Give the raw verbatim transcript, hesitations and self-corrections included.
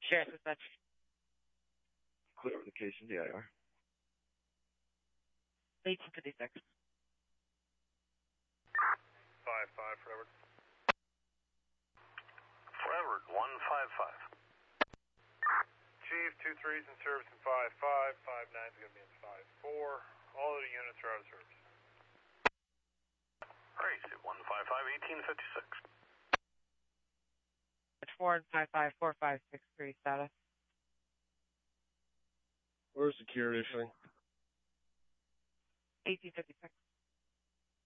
Sheriff Dispatch. Clarification, D I R. eighteen fifty-six. five five for Edward. For Edward, one five five. Chief, two threes in service in five five. five nine's going to be in five four. All of the units are out of service. Crazy, one five five, eighteen fifty-six. four and five five, four five six three status. Where's security thing? eighteen fifty-six.